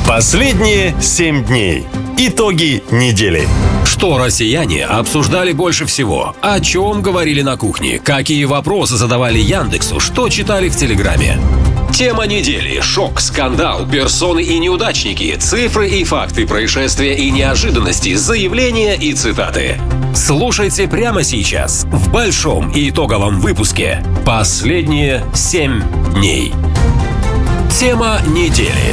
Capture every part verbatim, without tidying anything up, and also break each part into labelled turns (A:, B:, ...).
A: Последние семь дней. Итоги недели.
B: Что россияне обсуждали больше всего? О чем говорили на кухне? Какие вопросы задавали Яндексу? Что читали в Телеграме? Тема недели. Шок, скандал, персоны и неудачники, цифры и факты, происшествия и неожиданности, заявления и цитаты. Слушайте прямо сейчас в большом и итоговом выпуске «Последние семь дней». Тема недели.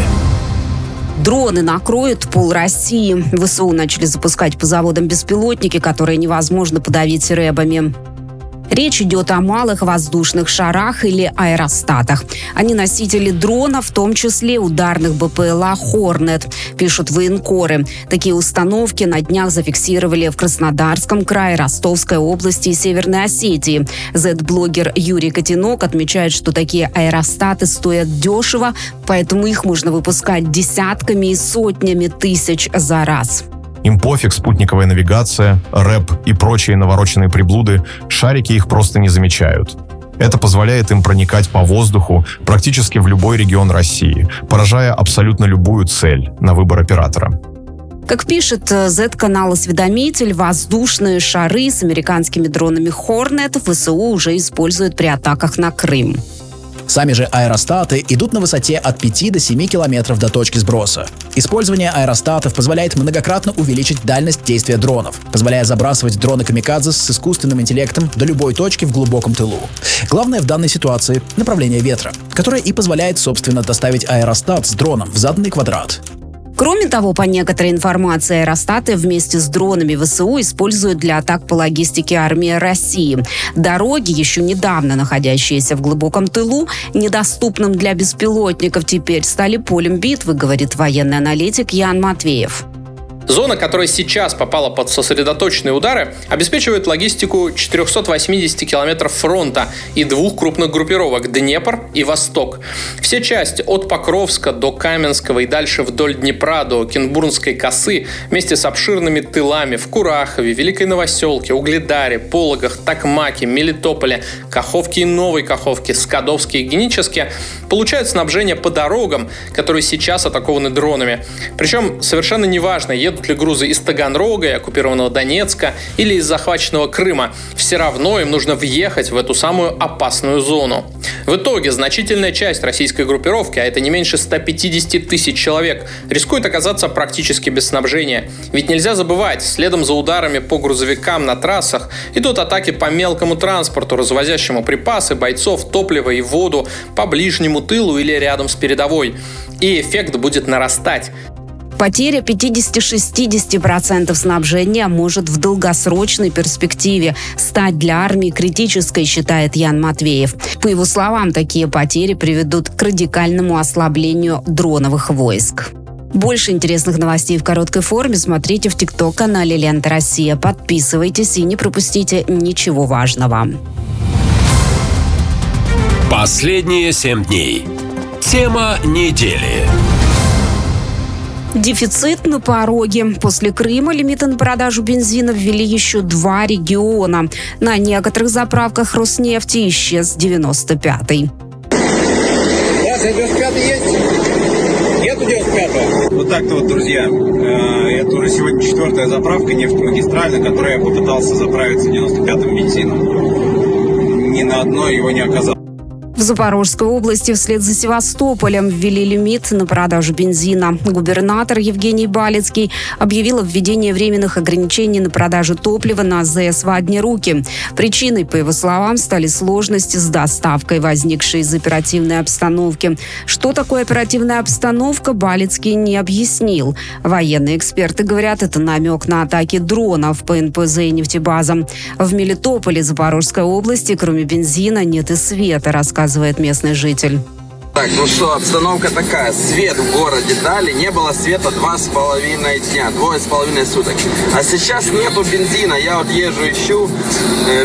C: Дроны накроют пол России. ВСУ начали запускать по заводам беспилотники, которые невозможно подавить рэбами. Речь идет о малых воздушных шарах или аэростатах. Они носители дронов, в том числе ударных БПЛА «Хорнет», пишут военкоры. Такие установки на днях зафиксировали в Краснодарском крае, Ростовской области и Северной Осетии. Зет-блогер Юрий Котенок отмечает, что такие аэростаты стоят дешево, поэтому их можно выпускать десятками и сотнями тысяч за раз.
D: Им пофиг спутниковая навигация, рэп и прочие навороченные приблуды, шарики их просто не замечают. Это позволяет им проникать по воздуху практически в любой регион России, поражая абсолютно любую цель на выбор оператора.
C: Как пишет зет-канал «Осведомитель», воздушные шары с американскими дронами «Хорнет» ВСУ уже используют при атаках на Крым.
E: Сами же аэростаты идут на высоте от пяти до семи километров до точки сброса. Использование аэростатов позволяет многократно увеличить дальность действия дронов, позволяя забрасывать дроны камикадзе с искусственным интеллектом до любой точки в глубоком тылу. Главное в данной ситуации — направление ветра, которое и позволяет, собственно, доставить аэростат с дроном в заданный квадрат.
C: Кроме того, по некоторой информации, аэростаты вместе с дронами ВСУ используют для атак по логистике армии России. Дороги, еще недавно находящиеся в глубоком тылу, недоступным для беспилотников, теперь стали полем битвы, говорит военный аналитик Ян Матвеев.
F: Зона, которая сейчас попала под сосредоточенные удары, обеспечивает логистику четырехсот восьмидесяти километров фронта и двух крупных группировок – Днепр и Восток. Все части от Покровска до Каменского и дальше вдоль Днепра до Кенбурнской косы вместе с обширными тылами в Курахове, Великой Новоселке, Угледаре, Пологах, Токмаке, Мелитополе, Каховке и Новой Каховке, Скадовске и Геническе получают снабжение по дорогам, которые сейчас атакованы дронами. Причем совершенно неважно, едут ли грузы из Таганрога и оккупированного Донецка или из захваченного Крыма, все равно им нужно въехать в эту самую опасную зону. В итоге значительная часть российской группировки, а это не меньше ста пятидесяти тысяч человек, рискует оказаться практически без снабжения. Ведь нельзя забывать, следом за ударами по грузовикам на трассах идут атаки по мелкому транспорту, развозящему припасы, бойцов, топливо и воду по ближнему тылу или рядом с передовой. И эффект будет нарастать.
C: Потеря пятидесяти-шестидесяти процентов снабжения может в долгосрочной перспективе стать для армии критической, считает Ян Матвеев. По его словам, такие потери приведут к радикальному ослаблению дроновых войск. Больше интересных новостей в короткой форме смотрите в ТикТок-канале «Лента Россия». Подписывайтесь и не пропустите ничего важного.
B: Последние семь дней. Тема недели.
C: Дефицит на пороге. После Крыма лимиты на продажу бензина ввели еще два региона. На некоторых заправках Роснефти исчез девяносто пятый.
G: Ладно, девяносто пятый есть? Нету девяносто пятого. Вот так-то вот, друзья. Это уже сегодня четвертая заправка нефтемагистральная, на которой я попытался заправиться девяносто пятым бензином. Ни на одной его не оказалось.
C: В Запорожской области вслед за Севастополем ввели лимит на продажу бензина. Губернатор Евгений Балицкий объявил о введении временных ограничений на продажу топлива на АЗС в одни руки. Причиной, по его словам, стали сложности с доставкой, возникшие из оперативной обстановки. Что такое оперативная обстановка, Балицкий не объяснил. Военные эксперты говорят, это намек на атаки дронов по эн пэ зэ и нефтебазам. В Мелитополе Запорожской области, кроме бензина, нет и света, рассказывает местный житель.
H: Так, ну что, обстановка такая. Свет в городе дали, не было света два с половиной дня, двое с половиной суток. А сейчас нету бензина, я вот езжу, ищу, э,